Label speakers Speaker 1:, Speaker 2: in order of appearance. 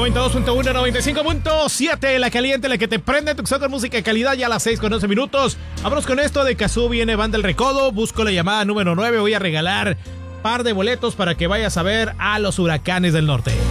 Speaker 1: 92.1, 95.7, la caliente, la que te prende tu de música de calidad, ya a las 6 con 11 minutos. Vámonos con esto de Cazú, viene Banda El Recodo, busco la llamada número 9, voy a regalar par de boletos para que vayas a ver a los Huracanes del Norte.